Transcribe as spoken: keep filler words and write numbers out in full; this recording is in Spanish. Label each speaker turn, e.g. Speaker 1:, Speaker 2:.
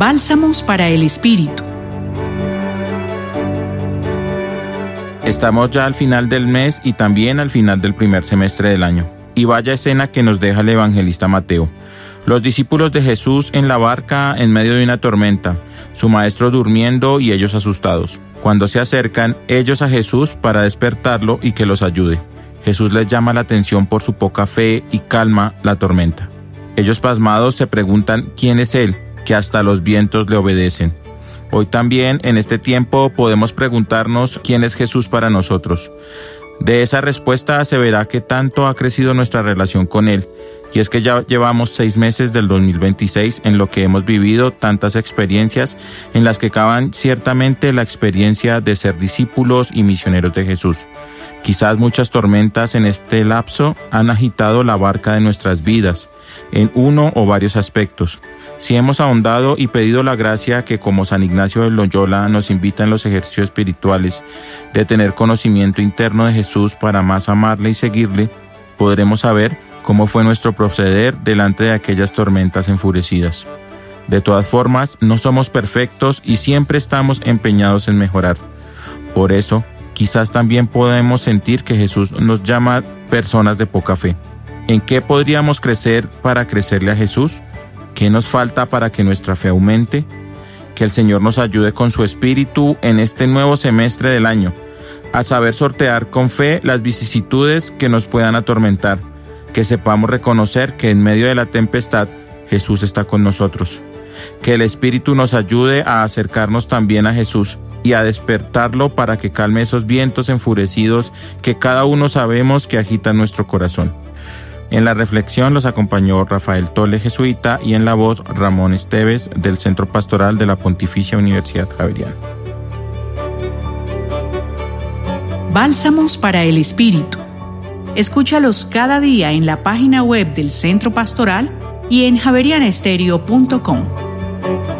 Speaker 1: Bálsamos para el Espíritu.
Speaker 2: Estamos ya al final del mes y también al final del primer semestre del año. Y vaya escena que nos deja el evangelista Mateo. Los discípulos de Jesús en la barca en medio de una tormenta, su maestro durmiendo y ellos asustados. Cuando se acercan ellos a Jesús para despertarlo y que los ayude. Jesús les llama la atención por su poca fe y calma la tormenta. Ellos pasmados se preguntan quién es Él, que hasta los vientos le obedecen. Hoy también en este tiempo podemos preguntarnos quién es Jesús para nosotros. De esa respuesta se verá que tanto ha crecido nuestra relación con Él. Y es que ya llevamos seis meses del dos mil veintiséis en lo que hemos vivido tantas experiencias en las que caben ciertamente la experiencia de ser discípulos y misioneros de Jesús. Quizás muchas tormentas en este lapso han agitado la barca de nuestras vidas, en uno o varios aspectos. Si hemos ahondado y pedido la gracia que como San Ignacio de Loyola nos invita en los ejercicios espirituales de tener conocimiento interno de Jesús para más amarle y seguirle, podremos saber cómo fue nuestro proceder delante de aquellas tormentas enfurecidas. De todas formas, no somos perfectos y siempre estamos empeñados en mejorar. Por eso, quizás también podemos sentir que Jesús nos llama personas de poca fe. ¿En qué podríamos crecer para crecerle a Jesús? ¿Qué nos falta para que nuestra fe aumente? Que el Señor nos ayude con su Espíritu en este nuevo semestre del año, a saber sortear con fe las vicisitudes que nos puedan atormentar, que sepamos reconocer que en medio de la tempestad Jesús está con nosotros. Que el Espíritu nos ayude a acercarnos también a Jesús y a despertarlo para que calme esos vientos enfurecidos que cada uno sabemos que agitan nuestro corazón. En la reflexión los acompañó Rafael Tole, jesuita, y en la voz Ramón Esteves, del Centro Pastoral de la Pontificia Universidad Javeriana.
Speaker 1: Bálsamos para el Espíritu. Escúchalos cada día en la página web del Centro Pastoral y en javeriana estéreo punto com.